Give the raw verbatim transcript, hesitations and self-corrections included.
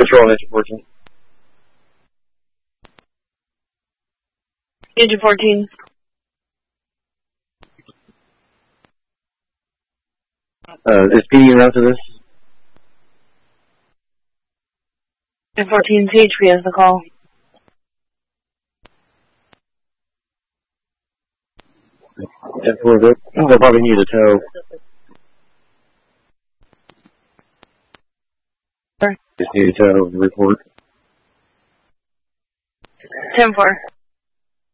Patrol, Engine fourteen. Engine fourteen. Uh, is P D around to this? Engine fourteen, C H P has the call. ten four, they'll probably need a tow. Sorry? Just need a tow report. ten four.